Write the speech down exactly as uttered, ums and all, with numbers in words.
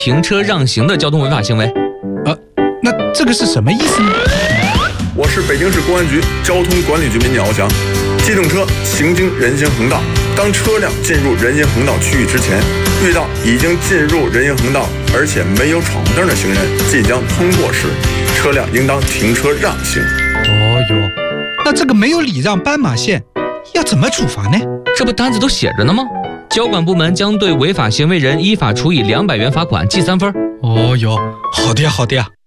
停车让行的交通违法行为。 呃，那这个是什么意思呢？ 我是北京市公安局交通管理局民警翱翔。机动车行经人行横道，当车辆进入人行横道区域之前，遇到已经进入人行横道而且没有闯红灯的行人即将通过时，车辆应当停车让行。 哦哟，那这个没有礼让斑马线，要怎么处罚呢？ 这不单子都写着呢吗？交管部门将对违法行为人依法处以两百元罚款，记三分。 哦哟，好的呀，好的呀。